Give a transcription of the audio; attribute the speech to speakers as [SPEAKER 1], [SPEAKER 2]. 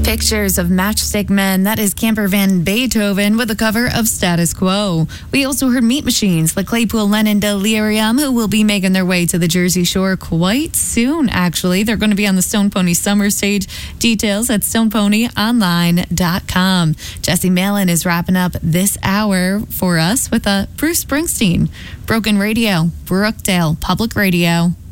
[SPEAKER 1] Pictures of Matchstick Men. That is Camper Van Beethoven with a cover of Status Quo. We also heard Meat Machines, like Claypool Lennon Delirium, who will be making their way to the Jersey Shore quite soon, actually. They're going to be on the Stone Pony Summer Stage. Details at stoneponyonline.com. Jesse Malin is wrapping up this hour for us with Bruce Springsteen. Broken Radio, Brookdale Public Radio.